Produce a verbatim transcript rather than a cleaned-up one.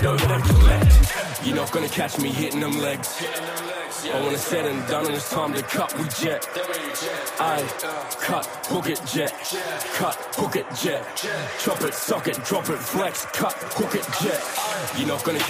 Yo, like collect. You're not gonna catch me hitting them legs. But when it's said and done and it's time to cut, we jet. I cut, hook it, jet. Cut, hook it, jet. Chop it, sock it, drop it, flex. Cut, hook it, jet. You're not gonna